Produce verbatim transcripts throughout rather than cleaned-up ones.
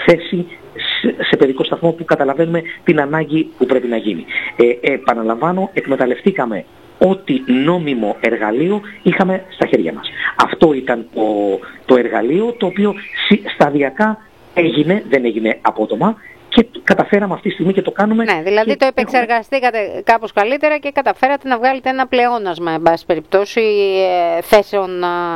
θέση σε παιδικό σταθμό που καταλαβαίνουμε την ανάγκη που πρέπει να γίνει. Ε, επαναλαμβάνω, εκμεταλλευτήκαμε ό,τι νόμιμο εργαλείο είχαμε στα χέρια μας. Αυτό ήταν το, το εργαλείο το οποίο σταδιακά έγινε, δεν έγινε απότομα, και καταφέραμε αυτή τη στιγμή και το κάνουμε. Ναι, δηλαδή και το επεξεργαστήκατε έχουμε... κάπως καλύτερα και καταφέρατε να βγάλετε ένα πλεόνασμα, εν πάση περιπτώσει, θέσεων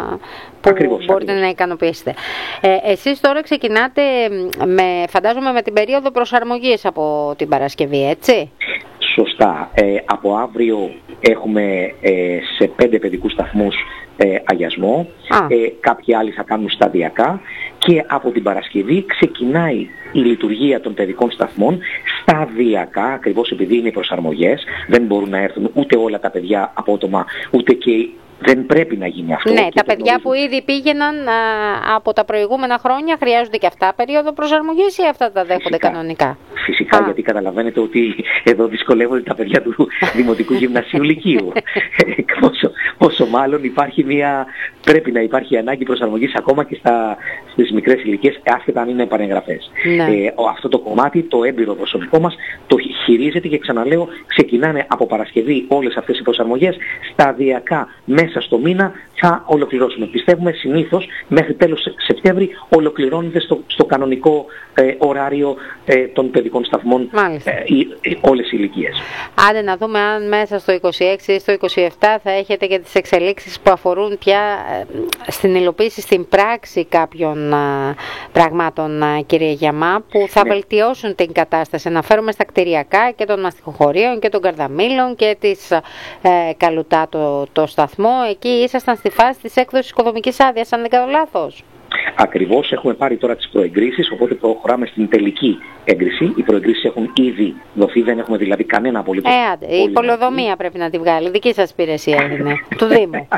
που ακριβώς, μπορείτε ακριβώς. να ικανοποιήσετε. Ε, εσείς τώρα ξεκινάτε, με, φαντάζομαι, με την περίοδο προσαρμογής από την Παρασκευή, έτσι? Σωστά. Ε, από αύριο έχουμε ε, σε πέντε παιδικούς σταθμούς ε, αγιασμό. Ε, κάποιοι άλλοι θα κάνουν σταδιακά. Και από την Παρασκευή ξεκινάει η λειτουργία των παιδικών σταθμών σταδιακά, ακριβώς επειδή είναι οι προσαρμογές. Δεν μπορούν να έρθουν ούτε όλα τα παιδιά απότομα, ούτε και δεν πρέπει να γίνει αυτό. Ναι, τα παιδιά που ήδη πήγαιναν α, από τα προηγούμενα χρόνια χρειάζονται και αυτά περίοδο προσαρμογής ή αυτά τα δέχονται φυσικά, κανονικά? Φυσικά, α. γιατί καταλαβαίνετε ότι εδώ δυσκολεύονται τα παιδιά του Δημοτικού Γυμνασίου Λυκείου. πόσο, πόσο μάλλον υπάρχει μια, πρέπει να υπάρχει ανάγκη προσαρμογής ακόμα και στα, στις μικρές ηλικίες, άσχετα αν είναι επανεγγραφές. Ναι. Ε, αυτό το κομμάτι, το έμπειρο προσωπικό μας, το χειρίζεται και ξαναλέω, ξεκινάνε από Παρασκευή όλες αυτές οι προσαρμογές, σταδιακά μέσα στο μήνα θα ολοκληρώσουμε. Πιστεύουμε συνήθως μέχρι τέλος Σεπτέμβρη ολοκληρώνεται στο, στο κανονικό ε, ωράριο ε, των παιδικών σταθμών ε, ε, όλες οι ηλικίες. Άντε να δούμε αν μέσα στο είκοσι έξι ή στο είκοσι επτά θα έχετε και τις εξελίξεις που αφορούν πια ε, στην υλοποίηση, στην πράξη κάποιων ε, πραγμάτων, ε, κύριε Γιαμά, που θα ναι. βελτιώσουν την κατάσταση. Να φέρουμε στα κτηριακά και των μαστιχοχωρίων και των Καρδαμήλων και της ε, Καλουτά το, το σταθμό. Εκεί ήσασταν στη φάση της έκδοσης οικοδομικής άδειας, αν δεν κάνω λάθος. Ακριβώς, έχουμε πάρει τώρα τις προεγκρίσεις, οπότε προχωράμε στην τελική έγκριση. Οι προεγκρίσεις έχουν ήδη δοθεί, δεν έχουμε δηλαδή κανένα απολύτως. Ε, άντε, η πολεοδομία πρέπει να τη βγάλει, δική σας υπηρεσία είναι, του Δήμου.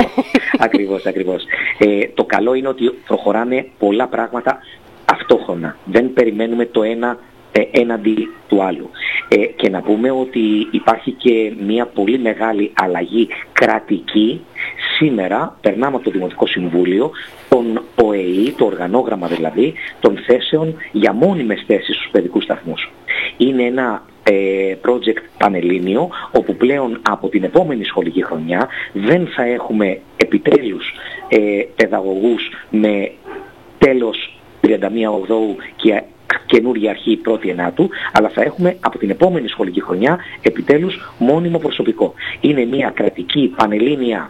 Ακριβώς, ακριβώς. Ε, το καλό είναι ότι προχωράνε πολλά πράγματα αυτόχρονα. Δεν περιμένουμε το ένα ε, έναντι του άλλου. Ε, και να πούμε ότι υπάρχει και μια πολύ μεγάλη αλλαγή κρατική. Σήμερα περνάμε από το Δημοτικό Συμβούλιο τον ΟΕΗ, το οργανόγραμμα δηλαδή, των θέσεων για μόνιμες θέσεις στους παιδικούς σταθμούς. Είναι ένα ε, project πανελλήνιο, όπου πλέον από την επόμενη σχολική χρονιά δεν θα έχουμε επιτέλους ε, παιδαγωγούς με τέλος τριάντα μία Οκτώβρου και καινούργια αρχή πρώτη ενάτου, αλλά θα έχουμε από την επόμενη σχολική χρονιά επιτέλους μόνιμο προσωπικό. Είναι μια κρατική πανελλήνια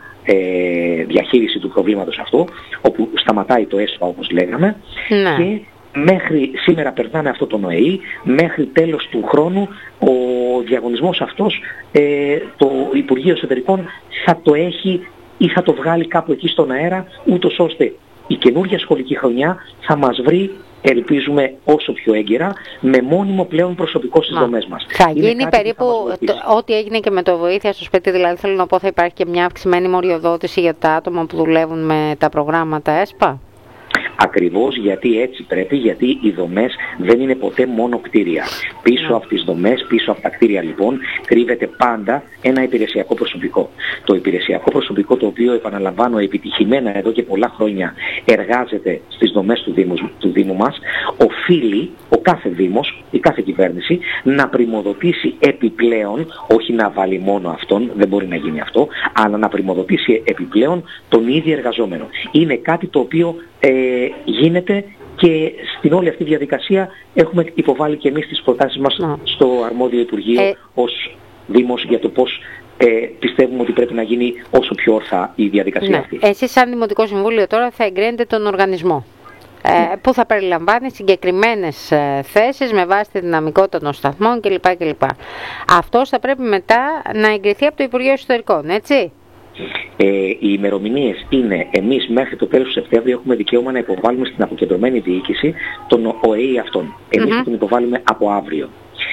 ε, διαχείριση του προβλήματος αυτού, όπου σταματάει το ΕΣΠΑ όπως λέγαμε, ναι. και μέχρι σήμερα περνάνε αυτό το ΟΕΗ, μέχρι τέλος του χρόνου ο διαγωνισμός αυτός ε, το Υπουργείο Εσωτερικών θα το έχει ή θα το βγάλει κάπου εκεί στον αέρα, ούτως ώστε η καινούργια σχολική χρονιά θα μας βρει, ελπίζουμε όσο πιο έγκαιρα, με μόνιμο πλέον προσωπικό στις δομές μας. Θα είναι γίνει περίπου ό,τι έγινε και με το βοήθεια στο σπίτι, δηλαδή θέλω να πω θα υπάρχει και μια αυξημένη μοριοδότηση για τα άτομα που δουλεύουν με τα προγράμματα ΕΣΠΑ. Ακριβώς, γιατί έτσι πρέπει, γιατί οι δομές δεν είναι ποτέ μόνο κτίρια. Πίσω yeah. από τις δομές, πίσω από τα κτίρια λοιπόν, κρύβεται πάντα ένα υπηρεσιακό προσωπικό. Το υπηρεσιακό προσωπικό, το οποίο επαναλαμβάνω επιτυχημένα εδώ και πολλά χρόνια εργάζεται στις δομές του Δήμου, του Δήμου μας, οφείλει ο κάθε Δήμος, η κάθε κυβέρνηση, να πριμοδοτήσει επιπλέον, όχι να βάλει μόνο αυτόν, δεν μπορεί να γίνει αυτό, αλλά να πριμοδοτήσει επιπλέον τον ίδιο εργαζόμενο. Είναι κάτι το οποίο ε, γίνεται και στην όλη αυτή διαδικασία έχουμε υποβάλει και εμείς τις προτάσεις μας no. στο αρμόδιο Υπουργείο ε... ως Δήμος για το πώς ε, πιστεύουμε ότι πρέπει να γίνει όσο πιο ορθά η διαδικασία ναι. αυτή. Εσείς σαν Δημοτικό Συμβούλιο τώρα θα εγκρίνετε τον οργανισμό ε, mm. που θα περιλαμβάνει συγκεκριμένες ε, θέσεις με βάση τη δυναμικότητα των σταθμών κλπ. κλπ. Αυτός θα πρέπει μετά να εγκριθεί από το Υπουργείο Εσωτερικών, έτσι? Ε, οι ημερομηνίες είναι, εμείς μέχρι το τέλος του Σεπτέμβρη έχουμε δικαίωμα να υποβάλουμε στην αποκεντρωμένη διοίκηση τον ΟΕΗ αυτόν. Εμείς mm-hmm. θα τον υποβάλουμε από αύριο.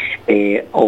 Ε, ο,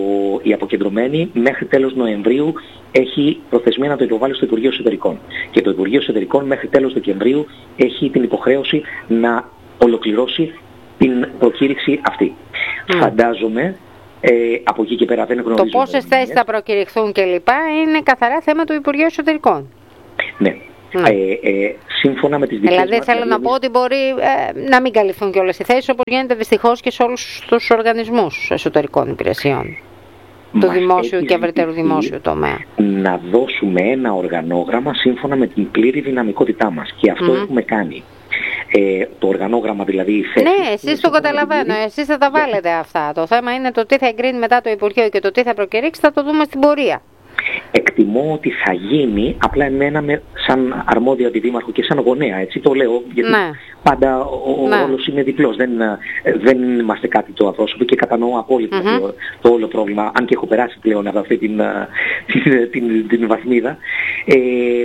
η αποκεντρωμένη μέχρι τέλος Νοεμβρίου έχει προθεσμία να το υποβάλει στο Υπουργείο Εσωτερικών. Και το Υπουργείο Εσωτερικών μέχρι τέλος Δεκεμβρίου έχει την υποχρέωση να ολοκληρώσει την προκήρυξη αυτή. Mm. Φαντάζομαι Ε, από εκεί και πέρα δεν γνωρίζουμε. Το πόσες θέσεις θα προκηρυχθούν κλπ. Είναι καθαρά θέμα του Υπουργείου Εσωτερικών. Ναι. Mm. Ε, ε, σύμφωνα με τις δικές δηλαδή, μας... θέλω δηλαδή, να πω ότι μπορεί ε, να μην καλυφθούν και όλες οι θέσεις, όπως γίνεται δυστυχώς και σε όλους τους οργανισμούς εσωτερικών υπηρεσιών του δημόσιου και ευρύτερου δημόσιου τομέα. Να δώσουμε ένα οργανόγραμμα σύμφωνα με την πλήρη δυναμικότητά μας. Και αυτό mm. έχουμε κάνει. Ε, το οργανόγραμμα δηλαδή... Ναι, εσείς το καταλαβαίνω, εσείς θα τα βάλετε yeah. αυτά. Το θέμα είναι το τι θα εγκρίνει μετά το Υπουργείο και το τι θα προκηρύξει, θα το δούμε στην πορεία. Εκτιμώ ότι θα γίνει, απλά εμένα με, σαν αρμόδιο αντιδήμαρχο και σαν γονέα, έτσι το λέω, γιατί ναι. πάντα ο ναι. όλος είναι διπλός, δεν, δεν είμαστε κάτι το απρόσωπο και κατανοώ απόλυτα mm-hmm. το, το όλο πρόβλημα, αν και έχω περάσει πλέον από αυτή την, την, την, την βαθμίδα. Ε,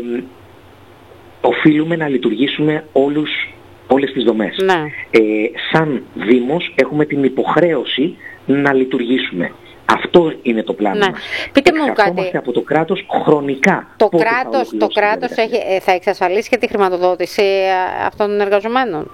οφείλουμε να λειτουργήσουμε όλους, όλες τις δομές. Ναι. Ε, σαν Δήμος έχουμε την υποχρέωση να λειτουργήσουμε. Αυτό είναι το πλάνο ναι. μας. Πείτε μου κάτι. από το κράτος χρονικά. Το κράτος, το κράτος έχει, θα εξασφαλίσει και τη χρηματοδότηση αυτών των εργαζομένων.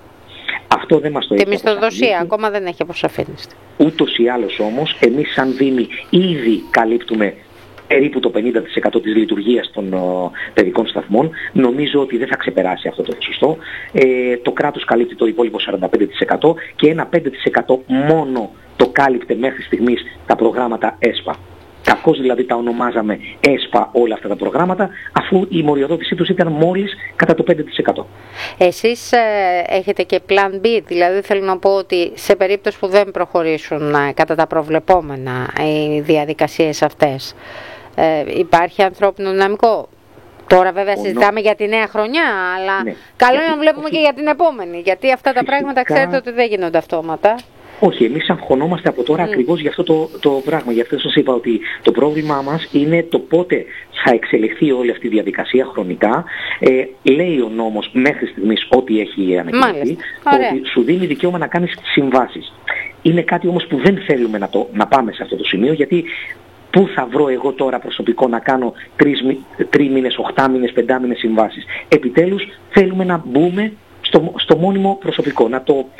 Αυτό δεν μας το έχει. Τη μισθοδοσία ακόμα δεν έχει αποσαφήνιστη. Ούτως ή άλλως όμως, εμείς σαν Δήμοι ήδη καλύπτουμε περίπου το πενήντα τοις εκατό της λειτουργίας των ο, παιδικών σταθμών. Νομίζω ότι δεν θα ξεπεράσει αυτό το ποσοστό. Ε, το κράτος καλύπτει το υπόλοιπο σαράντα πέντε τοις εκατό και ένα πέντε τοις εκατό μόνο το κάλυπτε μέχρι στιγμής τα προγράμματα ΕΣΠΑ. Κακώς δηλαδή τα ονομάζαμε ΕΣΠΑ όλα αυτά τα προγράμματα, αφού η μοριοδότησή τους ήταν μόλις κατά το πέντε τοις εκατό. Εσείς ε, έχετε και plan B, δηλαδή θέλω να πω ότι σε περίπτωση που δεν προχωρήσουν ε, κατά τα προβλεπόμενα οι διαδικασίες αυτές, ε, υπάρχει ανθρώπινο δυναμικό. Τώρα βέβαια Ο συζητάμε νο... για τη νέα χρονιά, αλλά ναι. καλό είναι να βλέπουμε όχι. και για την επόμενη, γιατί αυτά τα Φυσικά... πράγματα ξέρετε ότι δεν γίνονται αυτόματα. Όχι, εμείς αγχωνόμαστε από τώρα mm. ακριβώς για αυτό το, το πράγμα. Γι' αυτό σας είπα ότι το πρόβλημά μας είναι το πότε θα εξελιχθεί όλη αυτή η διαδικασία χρονικά. Ε, λέει ο νόμος μέχρι στιγμής ό,τι έχει ανακοινωθεί, ότι σου δίνει δικαίωμα να κάνεις συμβάσεις. Είναι κάτι όμως που δεν θέλουμε να, το, να πάμε σε αυτό το σημείο, γιατί πού θα βρω εγώ τώρα προσωπικό να κάνω τρεις, τρεις μήνες, οχτά μήνες, πεντά μήνες συμβάσεις. Επιτέλους θέλουμε να μπούμε στο, στο μόνιμο προσωπικό, να το...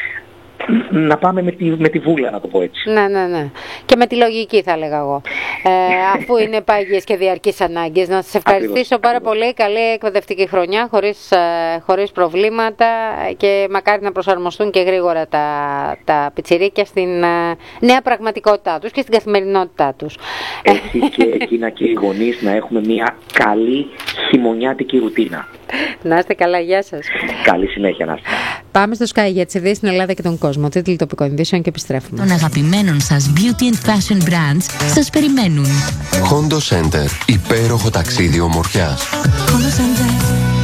να πάμε με τη, με τη βούλα, να το πω έτσι. Ναι, ναι, ναι. Και με τη λογική θα έλεγα εγώ. Ε, αφού είναι πάγιες και διαρκείς ανάγκες. Να σας ευχαριστήσω ακριβώς, πάρα ακριβώς. πολύ. Καλή εκπαιδευτική χρονιά, χωρίς, χωρίς προβλήματα και μακάρι να προσαρμοστούν και γρήγορα τα, τα πιτσιρίκια στην νέα πραγματικότητά τους και στην καθημερινότητά τους. Έτσι και εκείνα και οι γονείς να έχουμε μια καλή χειμωνιάτικη ρουτίνα. Να είστε καλά, γεια σας. Καλή συνέχεια να είστε. Πάμε στο Sky για τις ειδήσεις στην Ελλάδα και τον κόσμο. Τίτλοι τοπικών ειδήσεων και επιστρέφουμε. Των αγαπημένων σας beauty and fashion brands σας περιμένουν. Hondo Center. Υπέροχο ταξίδι ομορφιάς. Hondo Center.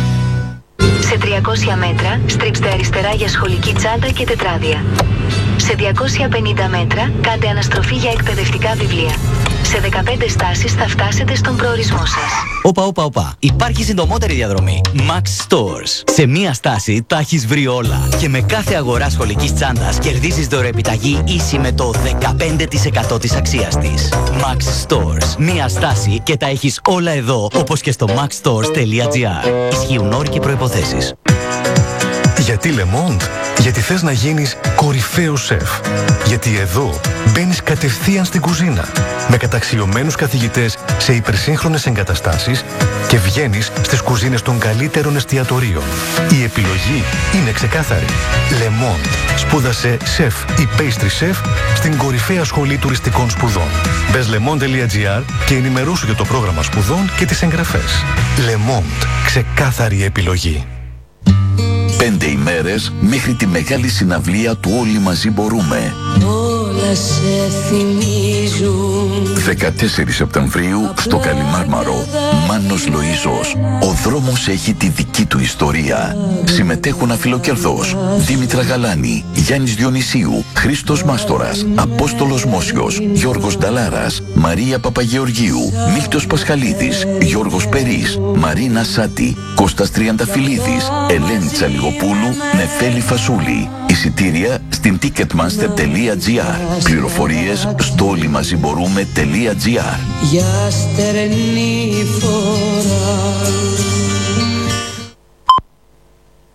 Σε τριακόσια μέτρα στρίψτε αριστερά για σχολική τσάντα και τετράδια. Σε διακόσια πενήντα μέτρα κάντε αναστροφή για εκπαιδευτικά βιβλία. Σε δεκαπέντε στάσεις θα φτάσετε στον προορισμό σας. Όπα, όπα, όπα. Υπάρχει συντομότερη διαδρομή. Max Stores. Σε μία στάση τα έχεις βρει όλα. Και με κάθε αγορά σχολικής τσάντας κερδίζεις δωρεοεπιταγή ίση με το δεκαπέντε τοις εκατό της αξίας της. Max Stores. Μία στάση και τα έχεις όλα εδώ, όπως και στο maxstores τελεία gr. Ισχύουν όροι και προϋποθέσεις. Γιατί Le Monde? Γιατί θες να γίνεις κορυφαίος σεφ. Γιατί εδώ μπαίνεις κατευθείαν στην κουζίνα με καταξιωμένους καθηγητές σε υπερσύγχρονες εγκαταστάσεις και βγαίνεις στις κουζίνες των καλύτερων εστιατορίων. Η επιλογή είναι ξεκάθαρη. Le Monde. Σπούδασε σεφ ή pastry chef στην κορυφαία σχολή τουριστικών σπουδών. Μπες lemond τελεία gr και ενημερώσου για το πρόγραμμα σπουδών και τις εγγραφές. Le Monde. Ξεκάθαρη επιλογή. Πέντε ημέρες μέχρι τη μεγάλη συναυλία του Όλοι Μαζί Μπορούμε. Όλα σε θυμίζουν. δεκατέσσερις Σεπτεμβρίου στο Καλιμάρμαρο. Μάνος Λοΐζος. Ο δρόμος έχει τη δική του ιστορία. Συμμετέχουν Αφιλοκερδός, Δήμητρα Γαλάνη, Γιάννης Διονυσίου, Χρήστος Μάστορας, Απόστολος Μόσιος, Γιώργος Νταλάρας, Μαρία Παπαγεωργίου, Μίχτος Πασχαλίδης, Γιώργος Περής, Μαρίνα Σάτη, Κώστας Τριανταφυλλίδης, Ελένη Τσαλιγοπούλου, Νεφέλη Φασούλη. Εισιτήρια στην ticketmaster τελεία gr. Πληροφορίες στο όλοιμαζιμπορούμε τελεία gr. Για στερνή φορά.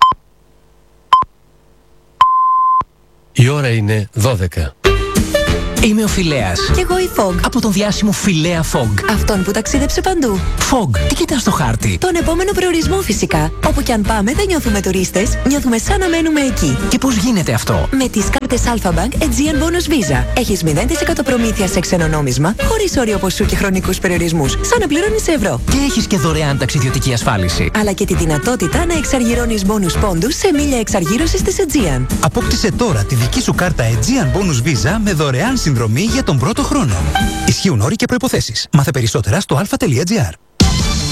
Η ώρα είναι δώδεκα. Είμαι ο Φιλέας. Κι εγώ η Fog. Από τον διάσημο Φιλέα Fog. Αυτόν που ταξίδεψε παντού. Fog, τι κοιτάς στο χάρτη? Τον επόμενο προορισμό φυσικά. Όπου κι αν πάμε δεν νιώθουμε τουρίστες, νιώθουμε σαν να μένουμε εκεί. Και πώς γίνεται αυτό? Με τις κάρτες Alpha Bank Aegean Bonus Visa. Έχεις μηδέν τοις εκατό προμήθεια σε ξένο νόμισμα, χωρίς όριο ποσού και χρονικούς περιορισμούς. Σαν να πληρώνεις ευρώ. Και έχεις και δωρεάν ταξιδιωτική ασφάλιση. Αλλά και τη δυνατότητα να εξαργυρώνεις bonus πόντους σε μίλια εξαργύρωσης της Aegean. Απόκτησε τώρα τη δική σου κάρτα Aegean Bonus Visa με δωρεάν συνδρομή για τον πρώτο χρόνο. Ισχύουν όροι και προϋποθέσεις. Μάθε περισσότερα στο alpha τελεία gr.